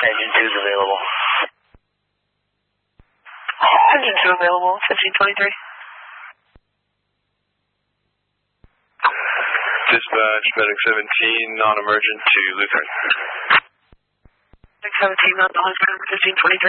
Engine 2 is available. Engine 2 available, 1523. Dispatch, Medic 17, non-emergent to Lutheran. Medic 17, non-emergent, 1523.